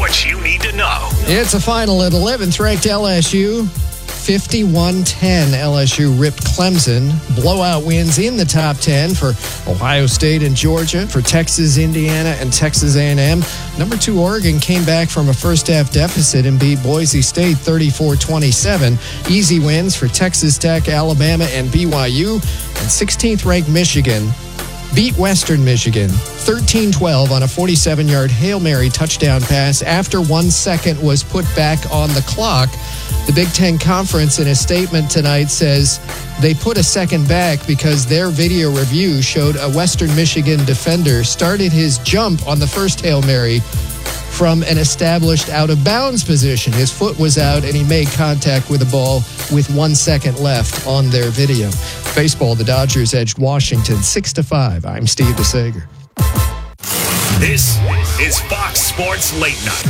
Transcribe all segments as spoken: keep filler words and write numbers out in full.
what you need to know. It's a final at eleventh ranked L S U. fifty-one ten L S U ripped Clemson. Blowout wins in the top ten for Ohio State and Georgia, for Texas, Indiana, and Texas A and M. Number two Oregon came back from a first-half deficit and beat Boise State thirty-four twenty-seven. Easy wins for Texas Tech, Alabama, and B Y U. And sixteenth ranked Michigan beat Western Michigan thirteen twelve on a forty-seven-yard Hail Mary touchdown pass after one second was put back on the clock. The Big Ten Conference, in a statement tonight, says they put a second back because their video review showed a Western Michigan defender started his jump on the first Hail Mary from an established out-of-bounds position. His foot was out, and he made contact with the ball with one second left on their video. Baseball, the Dodgers edged Washington six to five. I'm Steve DeSager. This is Fox Sports Late Night.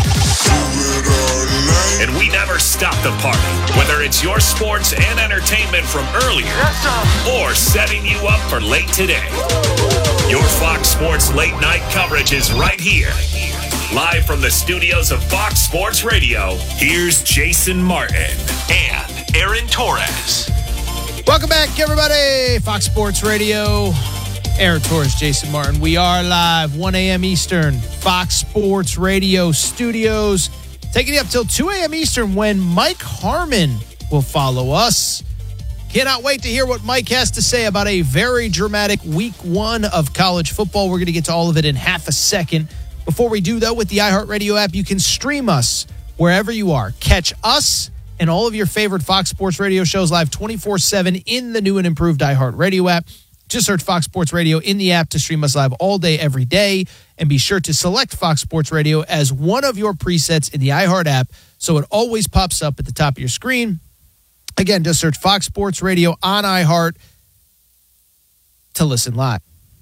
And we never stop the party, whether it's your sports and entertainment from earlier or setting you up for late today. Your Fox Sports Late Night coverage is right here. Live from the studios of Fox Sports Radio, here's Jason Martin and Aaron Torres. Welcome back, everybody. Fox Sports Radio. Aaron Torres, Jason Martin. We are live, one a.m. Eastern, Fox Sports Radio studios. Taking you up till two a.m. Eastern when Mike Harmon will follow us. Cannot wait to hear what Mike has to say about a very dramatic week one of college football. We're going to get to all of it in half a second. Before we do, though, with the iHeartRadio app, you can stream us wherever you are. Catch us and all of your favorite Fox Sports Radio shows live twenty-four seven in the new and improved iHeartRadio app. Just search Fox Sports Radio in the app to stream us live all day, every day. And be sure to select Fox Sports Radio as one of your presets in the iHeart app so it always pops up at the top of your screen. Again, just search Fox Sports Radio on iHeart to listen live.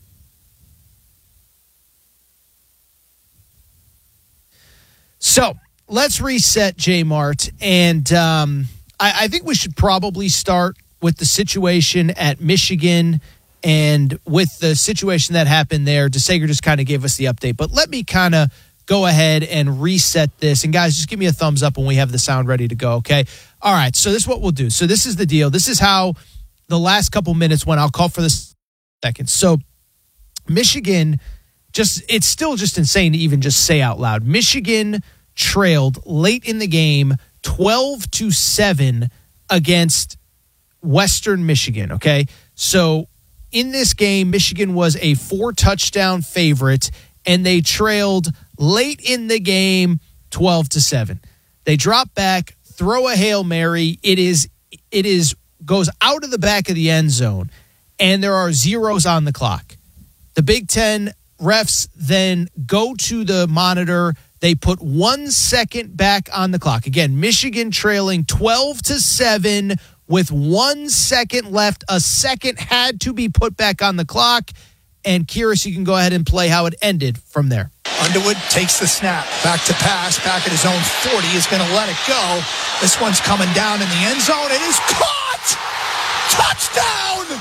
So let's reset, J Mart. And um, I, I think we should probably start with the situation at Michigan. And with the situation that happened there, DeSager just kind of gave us the update. But let me kind of go ahead and reset this. And guys, just give me a thumbs up when we have the sound ready to go, okay? All right, so this is what we'll do. So this is the deal. This is how the last couple minutes went. I'll call for this second. So Michigan, just it's still just insane to even just say out loud. Michigan trailed late in the game twelve to seven against Western Michigan, okay? So in this game, Michigan was a four-touchdown favorite, and they trailed late in the game twelve to seven. They drop back, throw a Hail Mary. It is it is goes out of the back of the end zone, and there are zeros on the clock. The Big Ten refs then go to the monitor. They put one second back on the clock. Again, Michigan trailing twelve to seven with one second left. A second had to be put back on the clock. And Kyrus, you can go ahead and play how it ended from there. Underwood takes the snap. Back to pass. Back at his own forty. Is going to let it go. This one's coming down in the end zone. It is caught! Touchdown!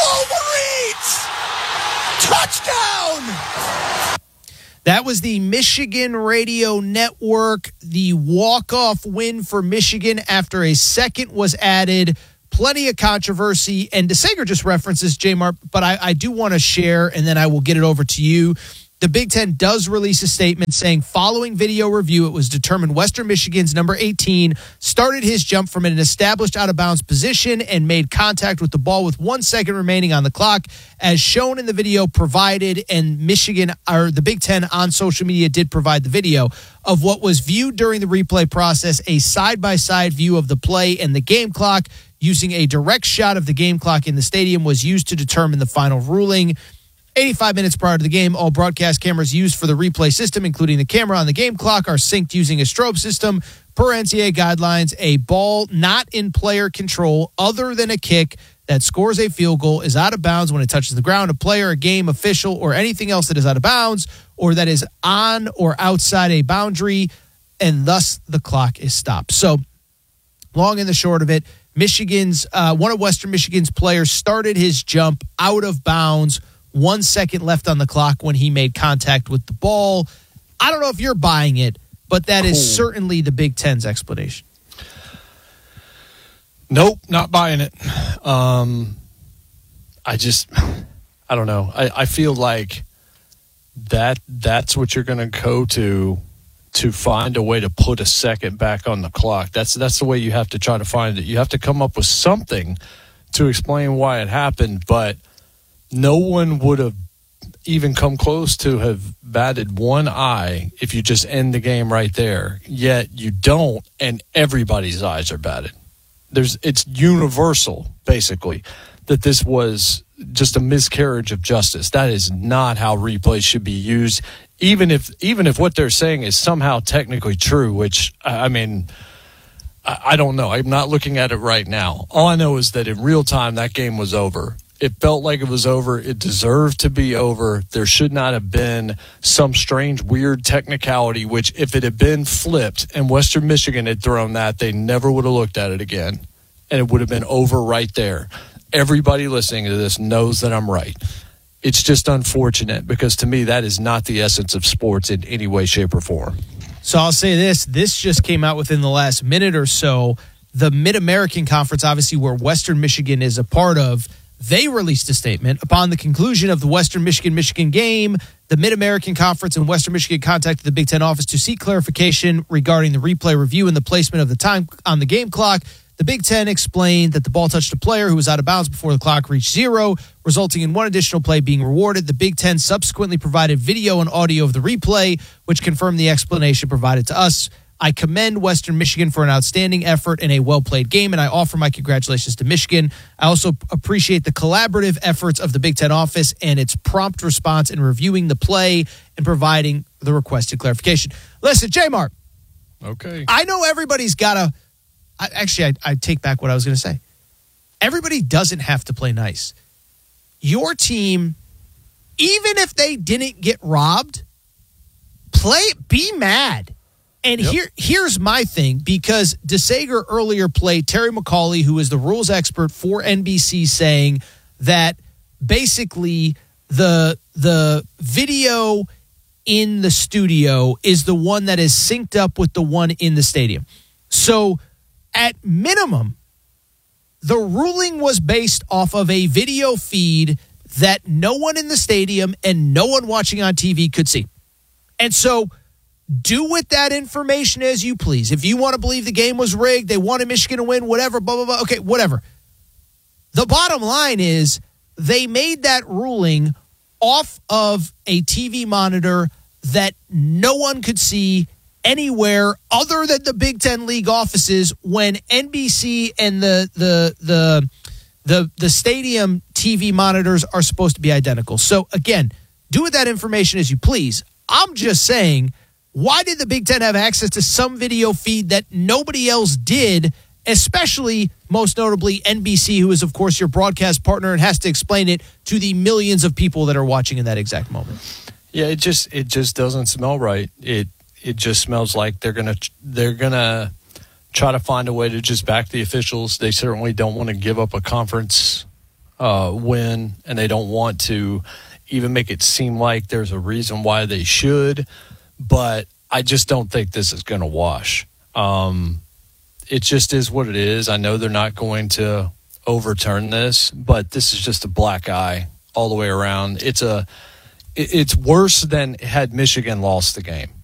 Wolverines! Touchdown! That was the Michigan Radio Network, the walk-off win for Michigan after a second was added. Plenty of controversy, and DeSager just references J-Mart, but I, I do want to share, and then I will get it over to you. The Big Ten does release a statement saying, following video review, it was determined Western Michigan's number eighteen started his jump from an established out-of-bounds position and made contact with the ball with one second remaining on the clock, as shown in the video provided, and Michigan, or the Big Ten on social media did provide the video of what was viewed during the replay process, a side-by-side view of the play and the game clock, using a direct shot of the game clock in the stadium was used to determine the final ruling. eighty-five minutes prior to the game, all broadcast cameras used for the replay system, including the camera on the game clock, are synced using a strobe system. Per N C double A guidelines, a ball not in player control other than a kick that scores a field goal is out of bounds when it touches the ground. A player, a game official, or anything else that is out of bounds or that is on or outside a boundary, and thus the clock is stopped. So, long and the short of it, Michigan's uh, one of Western Michigan's players started his jump out of bounds, one second left on the clock when he made contact with the ball. I don't know if you're buying it, but that cool. is certainly the Big Ten's explanation. Nope, not buying it. Um, I just, I don't know. I, I feel like that that's what you're going to go to to find a way to put a second back on the clock. That's that's the way you have to try to find it. You have to come up with something to explain why it happened, but no one would have even come close to have batted one eye if you just end the game right there. Yet you don't, and everybody's eyes are batted. There's it's universal, basically, that this was just a miscarriage of justice. That is not how replays should be used, even if even if what they're saying is somehow technically true, which, I mean, I, I don't know. I'm not looking at it right now. All I know is that in real time, that game was over. It felt like it was over. It deserved to be over. There should not have been some strange, weird technicality, which if it had been flipped and Western Michigan had thrown that, they never would have looked at it again. And it would have been over right there. Everybody listening to this knows that I'm right. It's just unfortunate because to me, that is not the essence of sports in any way, shape, or form. So I'll say this. This just came out within the last minute or so. The Mid-American Conference, obviously, where Western Michigan is a part of, they released a statement. Upon the conclusion of the Western Michigan-Michigan game, the Mid-American Conference and Western Michigan contacted the Big Ten office to seek clarification regarding the replay review and the placement of the time on the game clock. The Big Ten explained that the ball touched a player who was out of bounds before the clock reached zero, resulting in one additional play being rewarded. The Big Ten subsequently provided video and audio of the replay, which confirmed the explanation provided to us. I commend Western Michigan for an outstanding effort and a well-played game, and I offer my congratulations to Michigan. I also appreciate the collaborative efforts of the Big Ten office and its prompt response in reviewing the play and providing the requested clarification. Listen, J-Mart. Okay. I know everybody's got to – actually, I, I take back what I was going to say. Everybody doesn't have to play nice. Your team, even if they didn't get robbed, play be mad. And yep. here, here's my thing, because DeSager earlier played Terry McCauley, who is the rules expert for N B C, saying that basically the the video in the studio is the one that is synced up with the one in the stadium. So at minimum, the ruling was based off of a video feed that no one in the stadium and no one watching on T V could see. And so do with that information as you please. If you want to believe the game was rigged, they wanted Michigan to win, whatever, blah, blah, blah. Okay, whatever. The bottom line is they made that ruling off of a T V monitor that no one could see anywhere other than the Big Ten League offices, when N B C and the the the the, the stadium T V monitors are supposed to be identical. So, again, do with that information as you please. I'm just saying, why did the Big Ten have access to some video feed that nobody else did, especially, most notably, N B C, who is, of course, your broadcast partner and has to explain it to the millions of people that are watching in that exact moment? Yeah, it just it just doesn't smell right. It it just smells like they're gonna they're gonna try to find a way to just back the officials. They certainly don't want to give up a conference uh, win, and they don't want to even make it seem like there's a reason why they should. But I just don't think this is going to wash. Um, it just is what it is. I know they're not going to overturn this, but this is just a black eye all the way around. It's a, it's worse than had Michigan lost the game.